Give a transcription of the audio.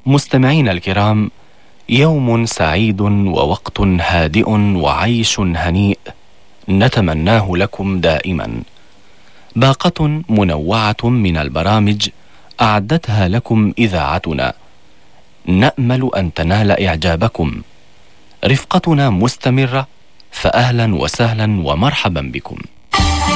مستمعين الكرام، يوم سعيد ووقت هادئ وعيش هنيء نتمناه لكم دائما. باقة منوعة من البرامج أعدتها لكم إذاعتنا، نأمل أن تنال إعجابكم. رفقتنا مستمرة، فأهلا وسهلا ومرحبا بكم.